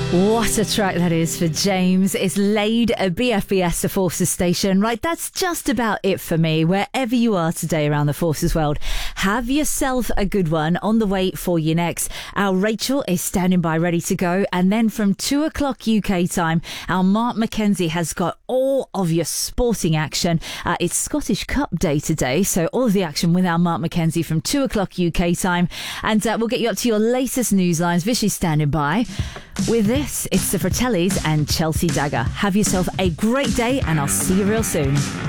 What a track that is for James. It's laid a BFBS the Forces station. Right, that's just about it for me. Wherever you are today around the Forces world, have yourself a good one. On the way for you next, our Rachel is standing by ready to go. And then from 2 o'clock UK time, our Mark Mackenzie has got all of your sporting action. It's Scottish Cup Day today, so all of the action with our Mark Mackenzie from 2 o'clock UK time. And we'll get you up to your latest news lines. Vishy's standing by. With this, it's the Fratellis and Chelsea Dagger. Have yourself a great day, and I'll see you real soon.